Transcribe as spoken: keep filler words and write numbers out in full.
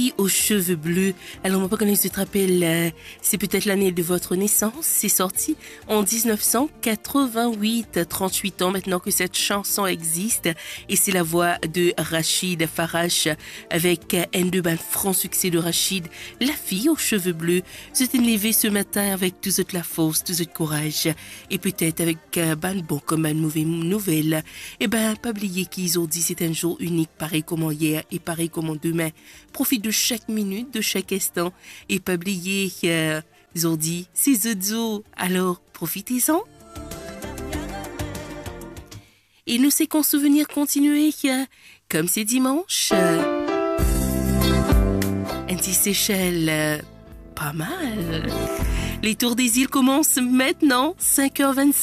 fille aux cheveux bleus. Alors, mon papa, tu te rappelles, euh, c'est peut-être l'année de votre naissance. C'est sorti en dix-neuf cent quatre-vingt-huit, trente-huit ans maintenant que cette chanson existe. Et c'est la voix de Rachid Farache avec un de ben franc succès de Rachid, la fille aux cheveux bleus. C'est une levée ce matin avec toute la force, tout ce courage. Et peut-être avec euh, ben bon comme une mauvaise nouvelle. Et ben, pas oublier qu'ils ont dit c'est un jour unique, pareil comme hier et pareil comme demain. Profite de chaque minute, de chaque instant. Et pas oublier qu'ils ont dit c'est Zozo. Alors, profitez-en. Et nous c'est qu'en souvenir continuer, comme c'est dimanche, un petit Seychelles, pas mal. Les tours des îles commencent maintenant, cinq heures vingt-cinq.